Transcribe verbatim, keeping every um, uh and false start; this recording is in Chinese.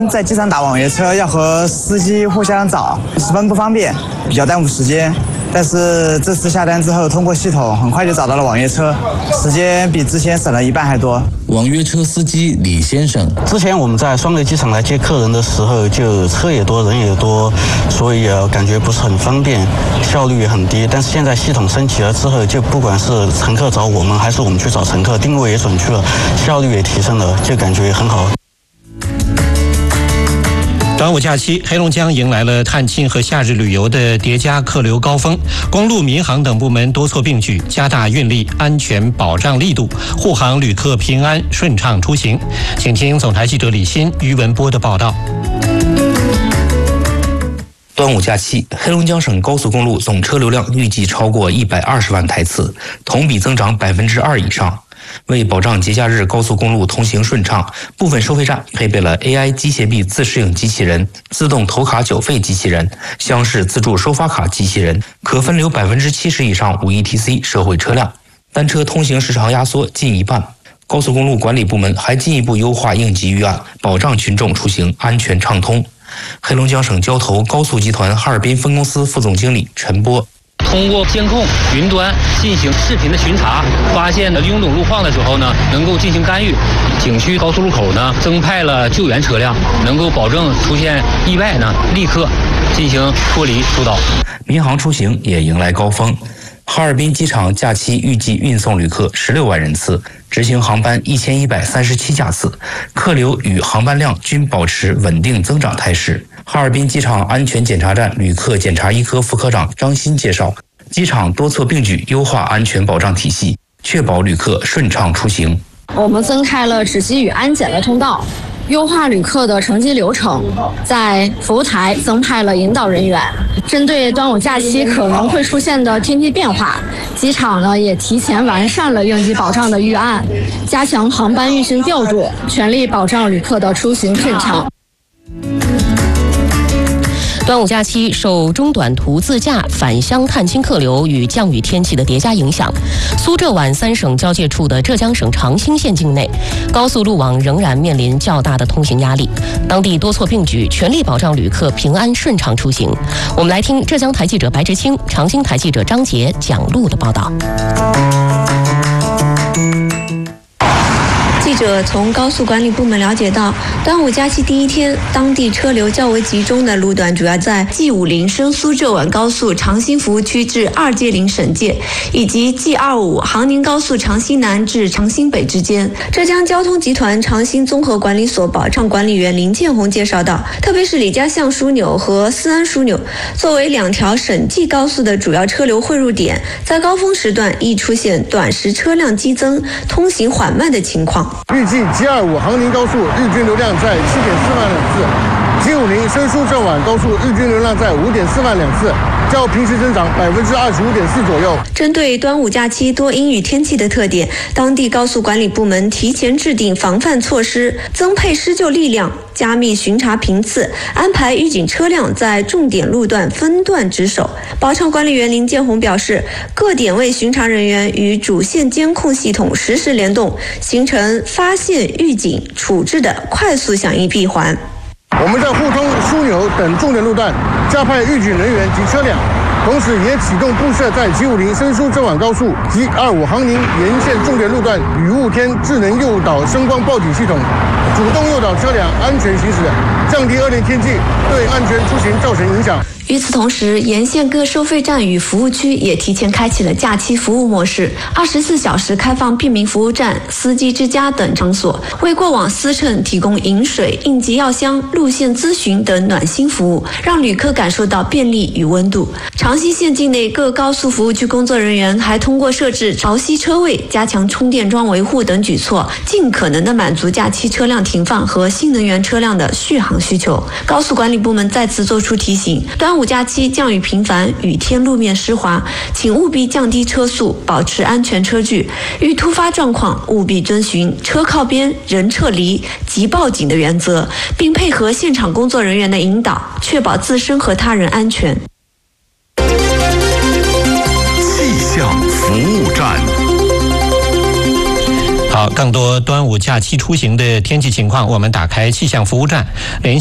在机场打网约车要和司机互相找，十分不方便，比较耽误时间。但是这次下单之后，通过系统很快就找到了网约车，时间比之前省了一半还多。 网约车司机李先生， 之前我们在双流机场来接客人的时候，就车也多，人也多，所以感觉不是很方便，效率也很低。但是现在系统升级了之后，就不管是乘客找我们，还是我们去找乘客，定位也准确了，效率也提升了，就感觉很好。 端午假期，黑龙江迎来了探亲和夏日旅游的叠加客流高峰，公路、民航等部门多措并举，加大运力安全保障力度，护航旅客平安顺畅出行。请听总台记者李欣、于文波的报道。 端午假期，黑龙江省高速公路总车流量预计超过一百二十万台次，同比增长百分之二以上。为保障节假日高速公路通行顺畅，部分收费站配备了 A I 机械臂自适应机器人、自动投卡缴费机器人、厢式自助收发卡机器人，可分流百分之七十以上 五 E T C 社会车辆，单车通行时长压缩近一半。高速公路管理部门还进一步优化应急预案，保障群众出行安全畅通。黑龙江省交投高速集团哈尔滨分公司副总经理陈波。 通过监控云端进行视频的巡查，发现了拥堵路况的时候呢，能够进行干预。景区高速路口呢，增派了救援车辆，能够保证出现意外呢，立刻进行脱离疏导。 民航出行也迎来高峰，哈尔滨机场假期预计运送旅客十六万人次，执行航班一千一百三十七架次，客流与航班量均保持稳定增长态势。哈尔滨机场安全检查站旅客检查一科副科长张鑫介绍，机场多措并举优化安全保障体系，确保旅客顺畅出行。 我们增开了值机与安检的通道，优化旅客的乘机流程，在服务台增派了引导人员。针对端午假期可能会出现的天气变化，机场呢也提前完善了应急保障的预案，加强航班运行调度，全力保障旅客的出行顺畅。 端午假期受中短途自驾返乡探亲客流与降雨天气的叠加影响，苏浙皖三省交界处的浙江省长兴县境内，高速路网仍然面临较大的通行压力。当地多措并举，全力保障旅客平安顺畅出行。我们来听浙江台记者白志清、长兴台记者张杰讲路的报道。 记者从高速管理部门了解到，端午假期第一天，当地车流较为集中的路段主要在 G 五零 深苏浙皖高速长兴服务区至二界岭省界，以及 G 二五 杭宁高速长兴南至长兴北之间。浙江交通集团长兴综合管理所保障管理员林建红介绍到，特别是李家巷枢纽和思安枢纽，作为两条省际高速的主要车流汇入点，在高峰时段易出现短时车辆激增、通行缓慢的情况。 预计 G 二五 杭宁高速日均流量在七点四万两次 ，G 五零 深苏浙皖高速日均流量在五点四万两次，较平时增长百分之二十五点四左右。 针对端午假期多阴雨天气的特点，当地高速管理部门提前制定防范措施，增配施救力量，加密巡查频次，安排预警车辆在重点路段分段值守。保障管理员林建红表示，各点位巡查人员与主线监控系统实时联动，形成发现、预警、处置的快速响应闭环。 我们在互通枢纽等重点路段加派预警人员及车辆，同时也启动布设在 G 五零 深苏浙皖高速 G 二五 杭宁沿线重点路段雨雾天智能诱导声光报警系统，主动诱导车辆安全行驶，降低恶劣天气对安全出行造成影响。 与此同时，沿线各收费站与服务区也提前开启了假期服务模式，二十四小时开放便民服务站、司机之家等场所，为过往司乘提供饮水、应急药箱、路线咨询等暖心服务，让旅客感受到便利与温度。长兴县境内各高速服务区工作人员还通过设置潮汐车位、加强充电桩维护等举措，尽可能的满足假期车辆停放和新能源车辆的续航需求。高速管理部门再次作出提醒，端午假期降雨频繁，雨天路面湿滑，请务必降低车速，保持安全车距。遇突发状况，务必遵循车靠边、人撤离、即报警的原则，并配合现场工作人员的引导，确保自身和他人安全。 气象服务站。 好， 好，更多端午假期出行的天气情况，我们打开气象服务站联系。